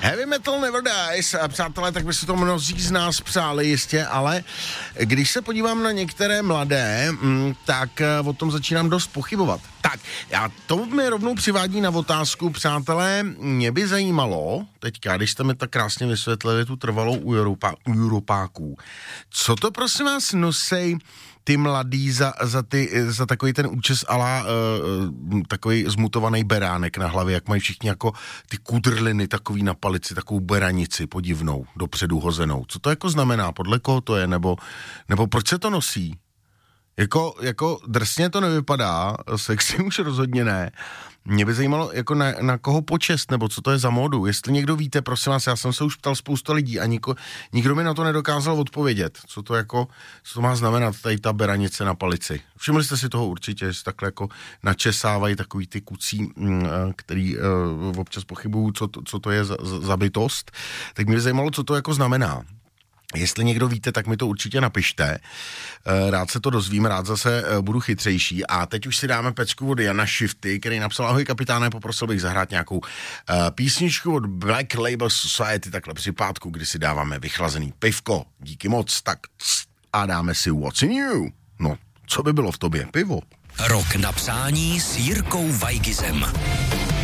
Heavy Metal Never Dies, a přátelé, tak by si to mnozí z nás přáli jistě, ale když se podívám na některé mladé, tak o tom začínám dost pochybovat. Tak, a to mi rovnou přivádí na otázku, přátelé, mě by zajímalo, teďka, když jste mi tak krásně vysvětlili tu trvalou u Europáků, co to prosím vás nosej ty mladý za takový ten účes ala takový zmutovaný beránek na hlavě, jak mají všichni jako ty kudrliny takový na palici, takovou beranici podivnou, dopředu hozenou. Co to jako znamená? Podle koho to je? Nebo proč se to nosí? Jako drsně to nevypadá, sexy už rozhodně ne. Mě by zajímalo, jako na koho počest, nebo co to je za módu. Jestli někdo víte, prosím vás, já jsem se už ptal spousta lidí a nikdo mi na to nedokázal odpovědět. Co to má znamenat tady ta beranice na palici. Všimli jste si toho určitě, že se takhle jako načesávají takový ty kucí, který občas pochybují, co to je za bytost. Tak mě by zajímalo, co to jako znamená. Jestli někdo víte, tak mi to určitě napište. Rád se to dozvím, rád zase budu chytřejší. A teď už si dáme pecku od Jana Shifty, který napsal: ahoj kapitáne, poprosil bych zahrát nějakou písničku od Black Label Society, takhle při pátku, kdy si dáváme vychlazený pivko. Díky moc, tak a dáme si What's in You. No, co by bylo v tobě? Pivo. Rok na přání s Jirkou Weigizem.